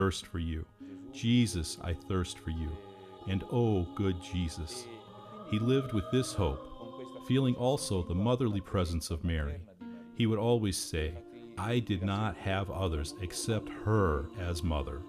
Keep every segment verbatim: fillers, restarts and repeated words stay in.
thirst for you. Jesus, I thirst for you. And oh, good Jesus. He lived with this hope, feeling also the motherly presence of Mary. He would always say, I did not have others except her as mother.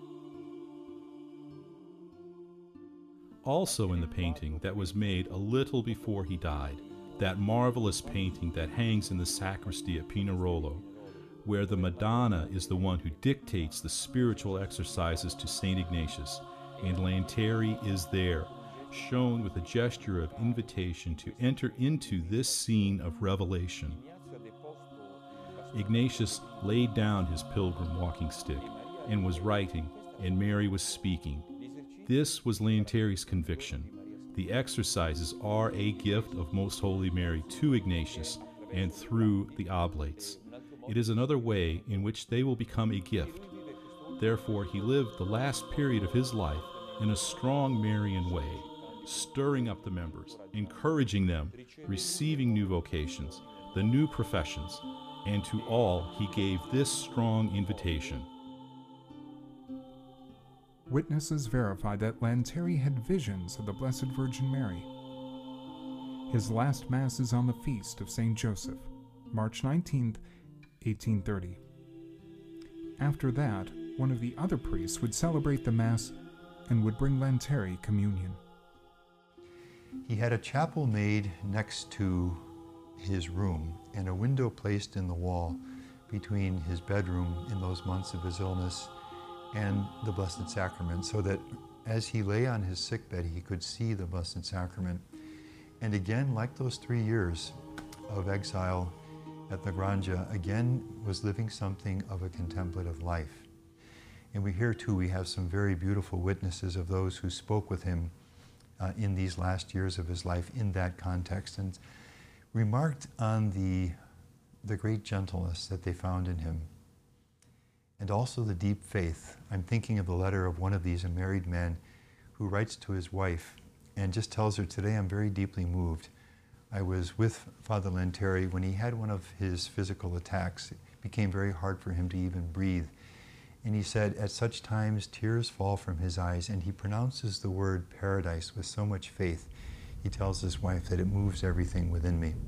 Also in the painting that was made a little before he died, that marvelous painting that hangs in the sacristy at Pinerolo, where the Madonna is the one who dictates the spiritual exercises to Saint Ignatius, and Lanteri is there, shown with a gesture of invitation to enter into this scene of revelation. Ignatius laid down his pilgrim walking stick and was writing, and Mary was speaking. This was Lanteri's conviction. The exercises are a gift of Most Holy Mary to Ignatius and through the oblates. It is another way in which they will become a gift. Therefore, he lived the last period of his life in a strong Marian way, stirring up the members, encouraging them, receiving new vocations, the new professions, and to all he gave this strong invitation. Witnesses verified that Lanteri had visions of the Blessed Virgin Mary. His last Mass is on the feast of Saint Joseph, March nineteenth, eighteen thirty. After that, one of the other priests would celebrate the Mass and would bring Lanteri communion. He had a chapel made next to his room and a window placed in the wall between his bedroom in those months of his illness and the Blessed Sacrament, so that as he lay on his sickbed, he could see the Blessed Sacrament. And again, like those three years of exile at the Granja, again was living something of a contemplative life. And we here too, we have some very beautiful witnesses of those who spoke with him uh, in these last years of his life in that context, and remarked on the, the great gentleness that they found in him, and also the deep faith. I'm thinking of the letter of one of these, a married man, who writes to his wife and just tells her, today I'm very deeply moved. I was with Father Lanteri when he had one of his physical attacks. It became very hard for him to even breathe. And he said, at such times tears fall from his eyes, and he pronounces the word paradise with so much faith. He tells his wife that it moves everything within me.